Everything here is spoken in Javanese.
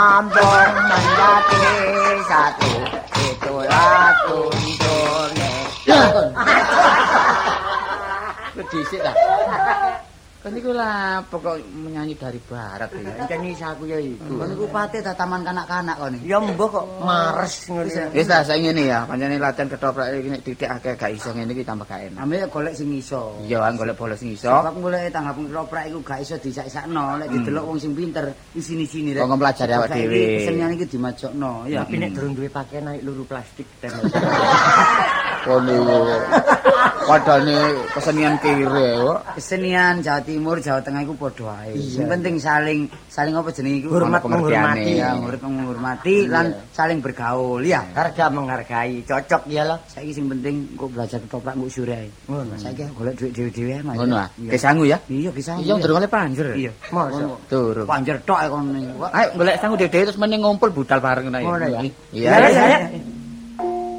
Ambong menjadi satu, itulah tuntunnya. Dhisik ta. Kan iku lah pokok menyanyi dari barat ya. Encen isa aku ya iku. Kon iku pate ta taman kanak-kanak kon. Ya mbah kok mares ngono. Wis ta saiki ngene ya, pancene latihan ketoprak iki nek titik akeh gak iso ngene iki tambah gak enak. Ame golek sing iso. Iya, golek bola sing iso. Sebab golek tanggap ketoprak iku gak iso disak-sakno, lek didelok wong sing pinter isini-sini rek. Kok mempelajari awak dhewe. Kesenian iki dimajokno ya. Tapi nek durung duwe pakaian naik luru plastik ten. Kono padane kesenian kire kok. Kesenian Jawa Timur, Jawa Tengah iku padha ae. Sing penting saling apa jenenge iku Hormat menghormati. ya, menghormati lan saling bergaul ya. Harga menghargai, cocok ya loh. Saiki sing penting kok belajar ketoprak kok sure ae. Ngono. Saiki golek dhuwit dhewe-dhewe ae. Ngono ah. Iya. Kesangu ya? Iya, bisa. Iya durung oleh panjer. Iya. Mosok. Durung. Panjer tok e kon. Ayo golek sangu dhewe terus meneng ngumpul budal bareng ngene. Ngono ya. Iya. Ya.